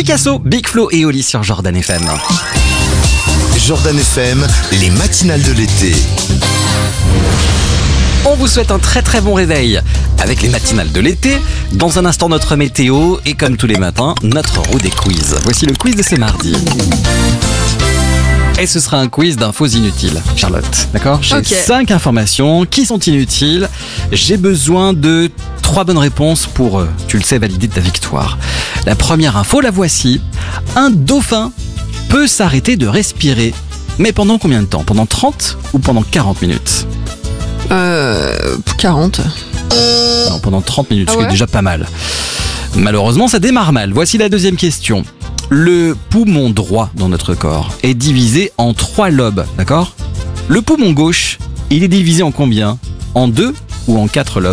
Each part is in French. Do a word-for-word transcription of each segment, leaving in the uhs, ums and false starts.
Picasso, Big Flo et Oli sur Jordan F M. Jordan F M, les matinales de l'été. On vous souhaite un très très bon réveil avec les matinales de l'été. Dans un instant, notre météo et comme tous les matins, notre roue des quiz. Voici le quiz de ce mardi. Et ce sera un quiz d'infos inutiles, Charlotte. D'accord ? J'ai okay. cinq informations qui sont inutiles. J'ai besoin de trois bonnes réponses pour, euh, tu le sais, valider ta victoire. La première info, la voici. Un dauphin peut s'arrêter de respirer. Mais pendant combien de temps ? Pendant trente ou pendant quarante minutes ? Euh... quarante. Non, pendant trente minutes, Ah ce ouais qui est déjà pas mal. Malheureusement, ça démarre mal. Voici la deuxième question. Le poumon droit dans notre corps est divisé en trois lobes, d'accord ? Le poumon gauche, il est divisé en combien ? En deux ou en quatre lobes ?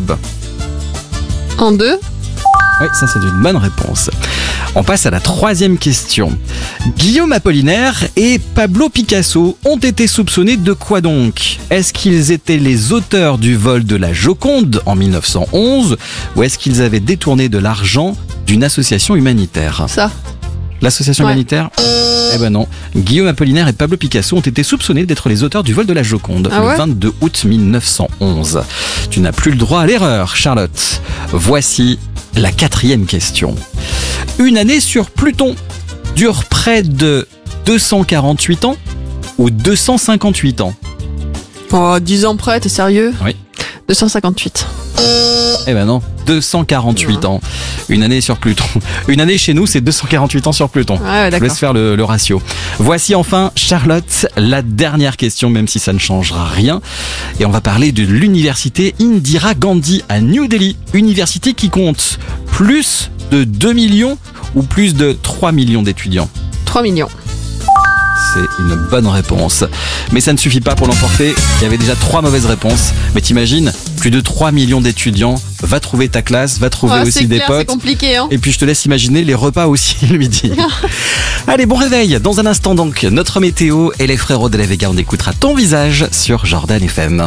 En deux ? Oui, ça c'est une bonne réponse. On passe à la troisième question. Guillaume Apollinaire et Pablo Picasso ont été soupçonnés de quoi donc ? Est-ce qu'ils étaient les auteurs du vol de la Joconde en mille neuf cent onze ou est-ce qu'ils avaient détourné de l'argent d'une association humanitaire ? Ça. L'association Ouais. humanitaire ? Eh ben non. Guillaume Apollinaire et Pablo Picasso ont été soupçonnés d'être les auteurs du vol de la Joconde Ah ouais le vingt-deux août mille neuf cent onze. Tu n'as plus le droit à l'erreur, Charlotte. Voici la quatrième question. Une année sur Pluton dure près de deux cent quarante-huit ans ou deux cent cinquante-huit ans ? Oh, dix ans près, t'es sérieux ? Oui. deux cent cinquante-huit. Eh ben non, deux cent quarante-huit ans. Une année sur Pluton. Une année chez nous, c'est deux cent quarante-huit ans sur Pluton. Ouais, ouais, Je d'accord. laisse faire le, le ratio. Voici enfin, Charlotte, la dernière question, même si ça ne changera rien. Et on va parler de l'université Indira Gandhi à New Delhi. Université qui compte plus de deux millions ou plus de trois millions d'étudiants. trois millions. C'est une bonne réponse. Mais ça ne suffit pas pour l'emporter. Il y avait déjà trois mauvaises réponses. Mais t'imagines, plus de trois millions d'étudiants. Va trouver ta classe, va trouver Ouais, aussi c'est des clair, c'est potes. compliqué, hein. Et puis je te laisse imaginer les repas aussi le midi. Allez, bon réveil. Dans un instant donc, notre météo et les frérots de la Vega. On écoutera ton visage sur Jordan F M.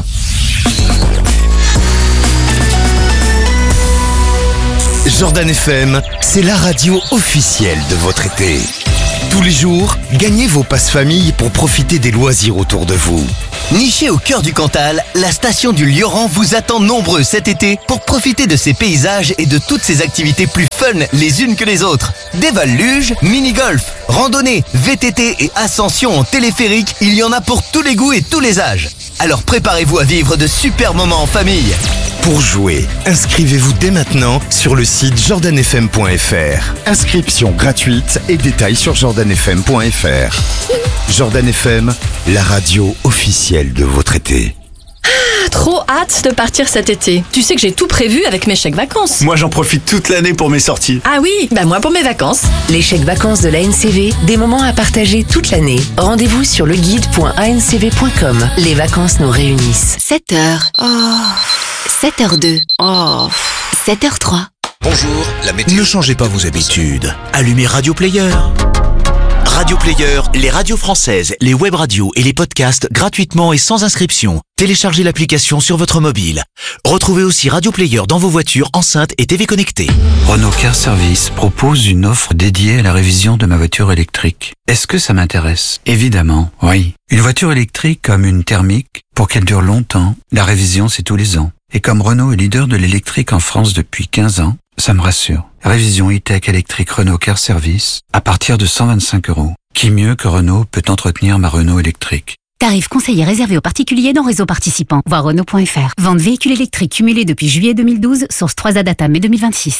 Jordan F M, c'est la radio officielle de votre été. Tous les jours, gagnez vos passes famille pour profiter des loisirs autour de vous. Nichée au cœur du Cantal, la station du Lioran vous attend nombreux cet été pour profiter de ses paysages et de toutes ses activités plus fun les unes que les autres. Des vols-luge, mini-golf, randonnée, V T T et ascension en téléphérique, il y en a pour tous les goûts et tous les âges. Alors préparez-vous à vivre de super moments en famille. Pour jouer, inscrivez-vous dès maintenant sur le site jordan f m point f r. Inscription gratuite et détails sur jordan f m point f r. Jordan F M, la radio officielle de votre été. Trop hâte de partir cet été. Tu sais que j'ai tout prévu avec mes chèques vacances. Moi, j'en profite toute l'année pour mes sorties. Ah oui, bah moi pour mes vacances. Les chèques vacances de l'A N C V, des moments à partager toute l'année. Rendez-vous sur le guide point a n c v point com. Les vacances nous réunissent. sept heures. Oh. sept heures deux. Oh. sept heures trois. Bonjour, la météo. Ne changez pas vos habitudes. Allumez Radio Player. Radio Player, les radios françaises, les web radios et les podcasts gratuitement et sans inscription. Téléchargez l'application sur votre mobile. Retrouvez aussi Radio Player dans vos voitures, enceintes et T V connectées. Renault Car Service propose une offre dédiée à la révision de ma voiture électrique. Est-ce que ça m'intéresse ? Évidemment, oui. Une voiture électrique comme une thermique, pour qu'elle dure longtemps, la révision c'est tous les ans. Et comme Renault est leader de l'électrique en France depuis quinze ans, ça me rassure. Révision e-tech électrique Renault Car Service à partir de cent vingt-cinq euros. Qui mieux que Renault peut entretenir ma Renault électrique ? Tarif conseillé réservé aux particuliers dans réseau participant. Voir Renault point f r. Vente véhicules électriques cumulés depuis juillet deux mille douze. Source trois A Data mai deux mille vingt-six.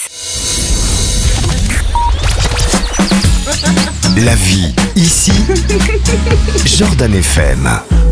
La vie, ici, Jordan F M.